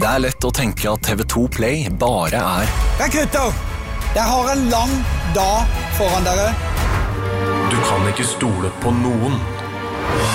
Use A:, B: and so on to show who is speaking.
A: Det lett å tenke at TV2 Play bare
B: Rekrutter! Jeg har en lang dag foran dere.
C: Du kan ikke stole på noen.